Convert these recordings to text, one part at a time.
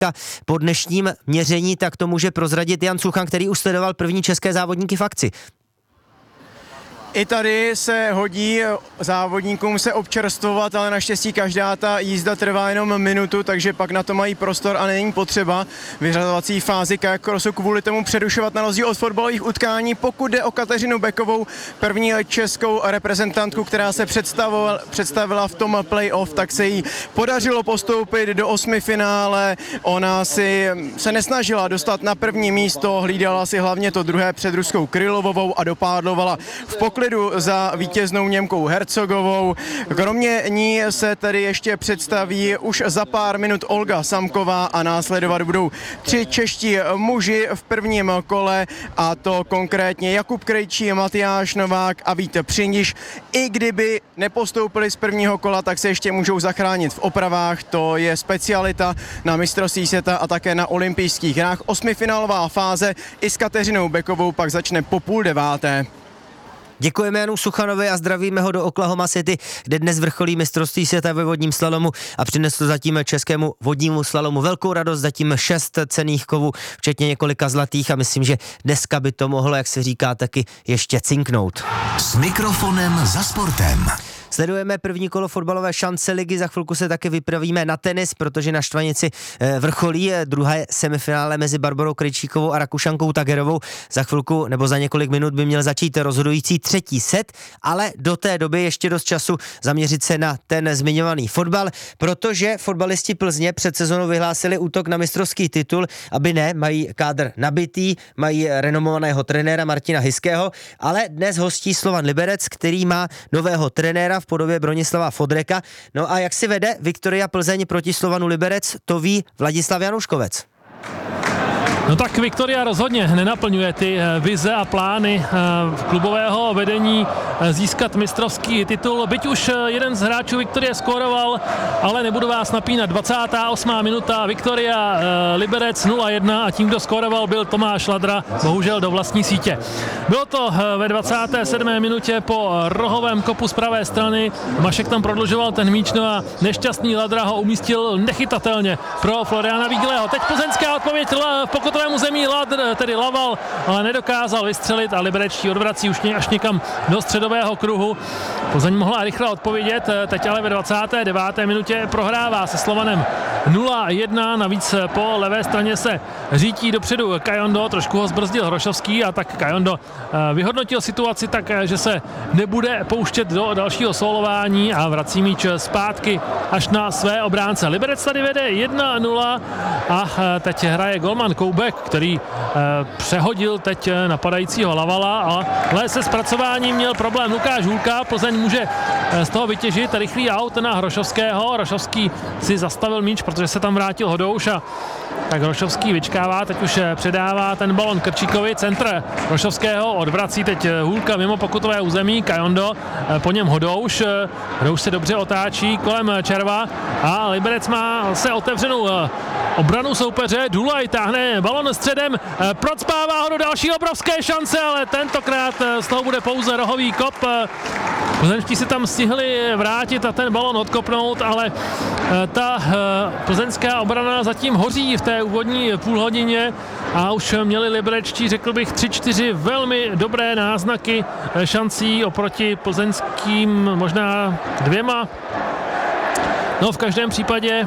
po dnešním měření, tak to může prozradit Jan Suchan, který už sledoval první české závodníky v akci. I tady se hodí závodníkům se občerstvovat, ale naštěstí každá ta jízda trvá jenom minutu, takže pak na to mají prostor a není potřeba vyřazovací fázi kajakrosu kvůli tomu přerušovat na rozdíl od fotbalových utkání. Pokud jde o Kateřinu Bekovou, první českou reprezentantku, která se představila v tom play-off, tak se jí podařilo postoupit do 8. finále. Ona se nesnažila dostat na první místo, hlídala si hlavně to druhé před ruskou Krylovovou a dopádlovala v poklidu za vítěznou Němkou Hercogovou. Kromě ní se tedy ještě představí už za pár minut Olga Samková a následovat budou 3 čeští muži v prvním kole, a to konkrétně Jakub Krejčí, Matyáš Novák a Vít Přiniš. I kdyby nepostoupili z prvního kola, tak se ještě můžou zachránit v opravách. To je specialita na mistrovství světa a také na olympijských hrách. 8finálová fáze i s Kateřinou Bekovou pak začne po 8:30. Děkujeme Janu Suchanovi a zdravíme ho do Oklahoma City, kde dnes vrcholí mistrovství světa ve vodním slalomu a přinesl zatím českému vodnímu slalomu velkou radost, zatím 6 cenných kovů, včetně několika zlatých, a myslím, že dneska by to mohlo, jak se říká, taky ještě cinknout. S mikrofonem za sportem. Sledujeme první kolo fotbalové šance ligy, za chvilku se taky vypravíme na tenis, protože na Štvanici vrcholí druhé semifinále mezi Barborou Krejčíkovou a Rakušankou Tagerovou. Za chvilku nebo za několik minut by měl začít rozhodující třetí set, ale do té doby ještě dost času zaměřit se na ten zmiňovaný fotbal, protože fotbalisti Plzně před sezónou vyhlásili útok na mistrovský titul, aby ne, mají kádr nabitý, mají renomovaného trenéra Martina Hyského, ale dnes hostí Slovan Liberec, který má nového trenéra v podobě Bronislava Fodreka. No a jak si vede Viktoria Plzeň proti Slovanu Liberec, to ví Vladislav Januškovec. No tak Viktoria rozhodně nenaplňuje ty vize a plány klubového vedení získat mistrovský titul. Byť už jeden z hráčů Viktorie skóroval, ale nebudu vás napínat. 28. minuta, Viktoria Liberec 0-1 a tím, kdo skóroval, byl Tomáš Ladra, bohužel do vlastní sítě. Bylo to ve 27. minutě po rohovém kopu z pravé strany. Mašek tam prodlužoval ten míč, no a nešťastný Ladra ho umístil nechytatelně pro Floriana Víglého. Teď plzeňská odpověď v pokutovému zemí tedy Laval, ale nedokázal vystřelit a liberečtí odvrací už až někam do středového kruhu. Plzeň mohla rychle odpovědět, teď ale ve 29. minutě prohrává se Slovanem 0-1, navíc po levé straně se řítí dopředu Kajondo, trošku ho zbrzdil Hrošovský a tak Kajondo vyhodnotil situaci tak, že se nebude pouštět do dalšího solování a vrací míč zpátky až na své obránce. Liberec tady vede 1-0 a teď hraje golman Koubek, který přehodil teď napadajícího Lavala, ale se zpracováním měl problém Lukáš Hůlka. Plzeň může z toho vytěžit rychlý aut na Hrošovského. Hrošovský si zastavil míč, protože se tam vrátil Hodouš a tak Hrošovský vyčkává, teď už předává ten balon Krčíkovi, centr Hrošovského, odvrací teď Hůlka mimo pokutové území, Kajondo, po něm Hodouš se dobře otáčí kolem červa a Liberec má se otevřenou obranu soupeře, Dulaj táhne balon středem, procpává ho do další obrovské šance, ale tentokrát z toho bude pouze rohový kop. Plzeňští si tam stihli vrátit a ten balon odkopnout, ale ta plzeňská obrana zatím hoří v té úvodní půlhodině a už měli liberečtí, řekl bych, 3-4 velmi dobré náznaky šancí oproti plzeňským možná 2. No v každém případě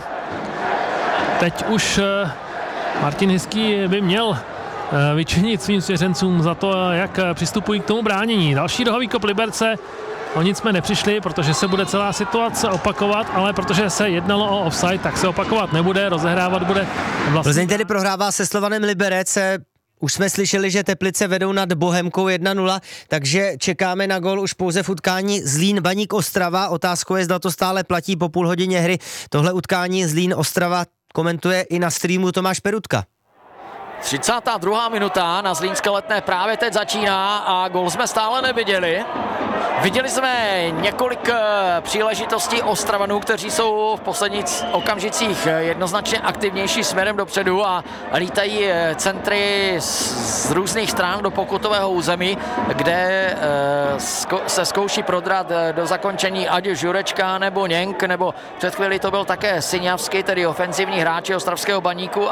teď už Martin Hyský by měl vyčinit svým svěřencům za to, jak přistupují k tomu bránění. Další rohový kop Liberce, o nic jsme nepřišli, protože se bude celá situace opakovat, ale protože se jednalo o offside, tak se opakovat nebude, rozehrávat bude vlastně. Plzeň tedy prohrává se Slovanem Liberec. Už jsme slyšeli, že Teplice vedou nad Bohemkou 1-0, takže čekáme na gól už pouze v utkání Zlín-Baník Ostrava. Otázkou je, zda to stále platí po půl hodině hry. Tohle utkání Zlín-Ostrava komentuje i na streamu Tomáš Perutka. 32. minuta na Zlínské Letné právě teď začíná a gól jsme stále neviděli. Viděli jsme několik příležitostí Ostravanů, kteří jsou v posledních okamžicích jednoznačně aktivnější směrem dopředu a lítají centry z různých stran do pokutového území, kde se zkouší prodrat do zakončení ať už Jurečka nebo Něnk, nebo před chvíli to byl také Syňavský, tedy ofenzivní hráči ostravského Baníku.